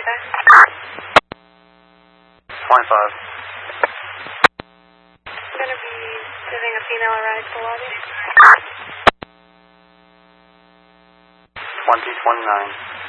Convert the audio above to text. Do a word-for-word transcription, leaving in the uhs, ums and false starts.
there? twenty-five. I'm going to be giving a female a ride to the lobby. twenty twenty-nine.